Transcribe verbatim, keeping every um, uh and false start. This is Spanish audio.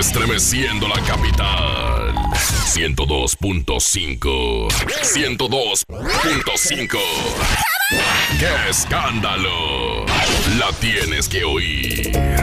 estremeciendo la capital. ciento dos punto cinco. ciento dos punto cinco. ¡Qué escándalo! La tienes que oír.